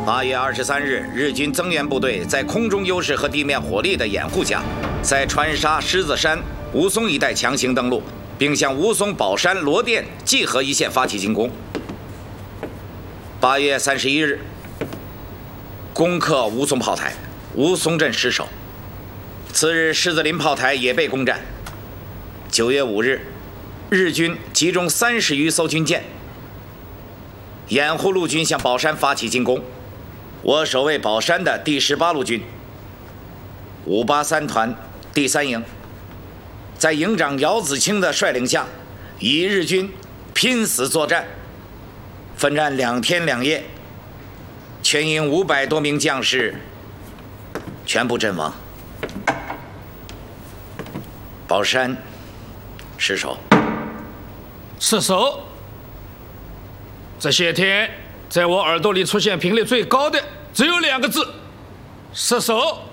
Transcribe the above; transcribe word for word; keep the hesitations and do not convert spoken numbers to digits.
八月二十三日，日军增援部队在空中优势和地面火力的掩护下，在川沙、狮子山、吴淞一带强行登陆，并向吴淞、宝山、罗店、蓟河一线发起进攻。八月三十一日，攻克吴淞炮台，吴淞镇失守。次日，狮子林炮台也被攻占。九月五日，日军集中三十余艘军舰，掩护陆军向宝山发起进攻。我守卫宝山的第十八路军五八三团第三营，在营长姚子清的率领下，与日军拼死作战，奋战两天两夜，全营五百多名将士全部阵亡。宝山失守。 失守。这些天，在我耳朵里出现频率最高的只有两个字：失守。